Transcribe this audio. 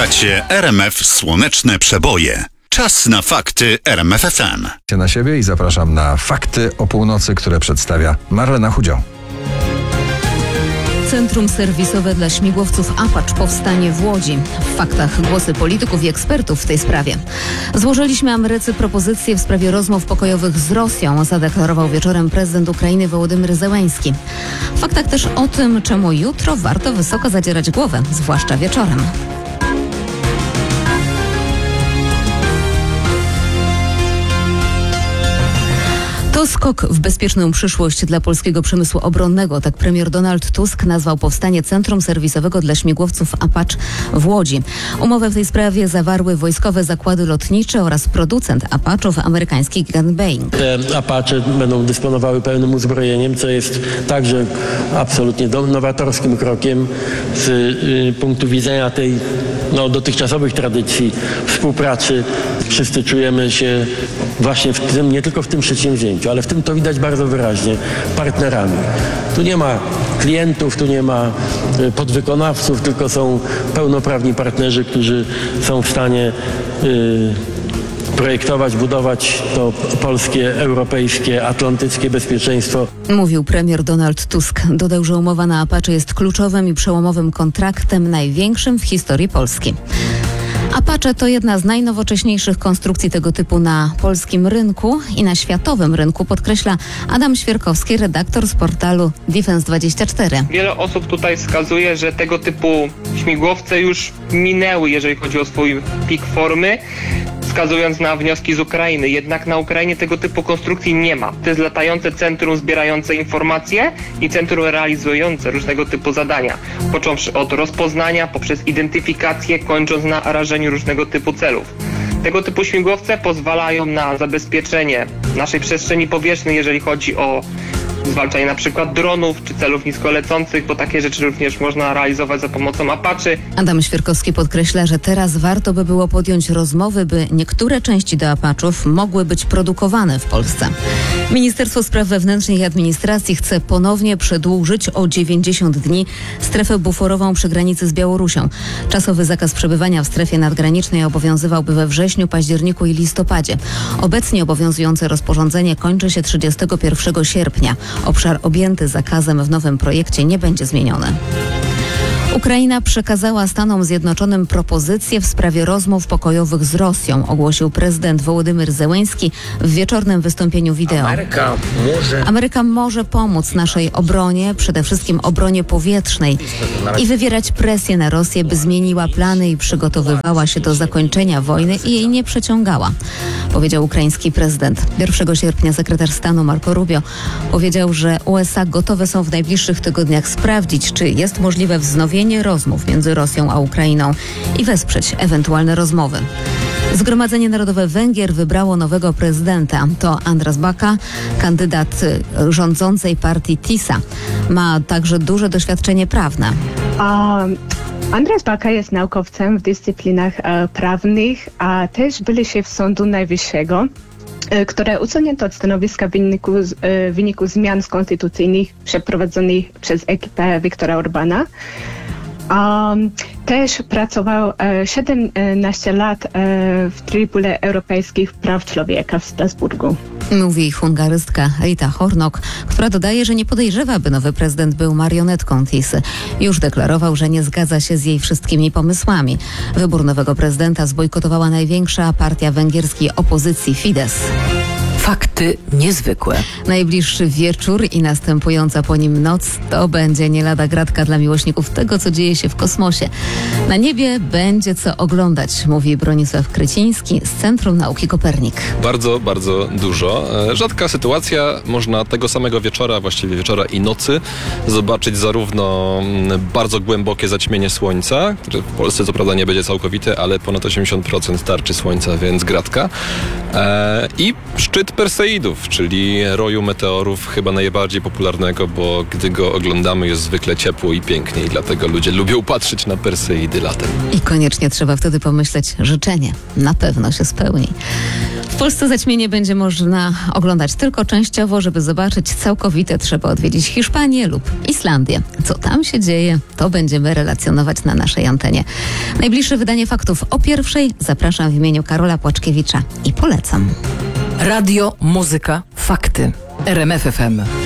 Słuchacie RMF Słoneczne Przeboje. Czas na fakty RMF FM. Na siebie i zapraszam na fakty o północy, które przedstawia Marlena Chudzio. Centrum serwisowe dla śmigłowców Apache powstanie w Łodzi. W faktach głosy polityków i ekspertów w tej sprawie. Złożyliśmy Ameryce propozycję w sprawie rozmów pokojowych z Rosją, zadeklarował wieczorem prezydent Ukrainy Wołodymyr Zełenski. W faktach też o tym, czemu jutro warto wysoko zadzierać głowę, zwłaszcza wieczorem. To skok w bezpieczną przyszłość dla polskiego przemysłu obronnego. Tak premier Donald Tusk nazwał powstanie Centrum Serwisowego dla Śmigłowców Apache w Łodzi. Umowę w tej sprawie zawarły wojskowe zakłady lotnicze oraz producent Apache'ów, amerykański gigant Boeing. Te Apache będą dysponowały pełnym uzbrojeniem, co jest także absolutnie nowatorskim krokiem z punktu widzenia tej dotychczasowych tradycji współpracy. Wszyscy czujemy się właśnie w tym, nie tylko w tym przedsięwzięciu, ale w tym to widać bardzo wyraźnie, partnerami. Tu nie ma klientów, tu nie ma podwykonawców, tylko są pełnoprawni partnerzy, którzy są w stanie projektować, budować to polskie, europejskie, atlantyckie bezpieczeństwo. Mówił premier Donald Tusk. Dodał, że umowa na Apache jest kluczowym i przełomowym kontraktem, największym w historii Polski. Apache to jedna z najnowocześniejszych konstrukcji tego typu na polskim rynku i na światowym rynku, podkreśla Adam Świerkowski, redaktor z portalu Defense24. Wiele osób tutaj wskazuje, że tego typu śmigłowce już minęły, jeżeli chodzi o swój pik formy, wskazując na wnioski z Ukrainy. Jednak na Ukrainie tego typu konstrukcji nie ma. To jest latające centrum zbierające informacje i centrum realizujące różnego typu zadania. Począwszy od rozpoznania, poprzez identyfikację, kończąc na rażeniu różnego typu celów. Tego typu śmigłowce pozwalają na zabezpieczenie naszej przestrzeni powietrznej, jeżeli chodzi o zwalczanie na przykład dronów czy celów niskolecących, bo takie rzeczy również można realizować za pomocą Apache. Adam Świerkowski podkreśla, że teraz warto by było podjąć rozmowy, by niektóre części do Apache'ów mogły być produkowane w Polsce. Ministerstwo Spraw Wewnętrznych i Administracji chce ponownie przedłużyć o 90 dni strefę buforową przy granicy z Białorusią. Czasowy zakaz przebywania w strefie nadgranicznej obowiązywałby we wrześniu, październiku i listopadzie. Obecnie obowiązujące rozporządzenie kończy się 31 sierpnia. Obszar objęty zakazem w nowym projekcie nie będzie zmieniony. Ukraina przekazała Stanom Zjednoczonym propozycję w sprawie rozmów pokojowych z Rosją, ogłosił prezydent Wołodymyr Zełenski w wieczornym wystąpieniu wideo. Ameryka może pomóc naszej obronie, przede wszystkim obronie powietrznej i wywierać presję na Rosję, by zmieniła plany i przygotowywała się do zakończenia wojny i jej nie przeciągała, powiedział ukraiński prezydent. 1 sierpnia sekretarz stanu Marco Rubio powiedział, że USA gotowe są w najbliższych tygodniach sprawdzić, czy jest możliwe wznowienie rozmów między Rosją a Ukrainą i wesprzeć ewentualne rozmowy. Zgromadzenie Narodowe Węgier wybrało nowego prezydenta. To Andras Baka, kandydat rządzącej partii TISA. Ma także duże doświadczenie prawne. Andras Baka jest naukowcem w dyscyplinach prawnych, a też byli szef Sądu Najwyższego, które usunięto od stanowiska w wyniku zmian konstytucyjnych przeprowadzonych przez ekipę Viktora Orbana. Też pracował 17 lat w Trybunale Europejskich Praw Człowieka w Strasburgu. Mówi hungarystka Rita Hornok, która dodaje, że nie podejrzewa, by nowy prezydent był marionetką TISy. Już deklarował, że nie zgadza się z jej wszystkimi pomysłami. Wybór nowego prezydenta zbojkotowała największa partia węgierskiej opozycji Fidesz. Fakty niezwykłe. Najbliższy wieczór i następująca po nim noc to będzie nie lada gratka dla miłośników tego, co dzieje się w kosmosie. Na niebie będzie co oglądać, mówi Bronisław Kryciński z Centrum Nauki Kopernik. Bardzo, bardzo dużo. Rzadka sytuacja. Można tego samego wieczora, właściwie wieczora i nocy, zobaczyć zarówno bardzo głębokie zaćmienie słońca, które w Polsce co prawda nie będzie całkowite, ale ponad 80% tarczy słońca, więc gratka. I szczyt od Perseidów, czyli roju meteorów, chyba najbardziej popularnego, bo gdy go oglądamy, jest zwykle ciepło i pięknie i dlatego ludzie lubią patrzeć na Perseidy latem. I koniecznie trzeba wtedy pomyśleć, życzenie na pewno się spełni. W Polsce zaćmienie będzie można oglądać tylko częściowo. Żeby zobaczyć całkowite, trzeba odwiedzić Hiszpanię lub Islandię. Co tam się dzieje, to będziemy relacjonować na naszej antenie. Najbliższe wydanie faktów o 1:00 zapraszam w imieniu Karola Płaczkiewicza i polecam. Radio, muzyka, fakty. RMF FM.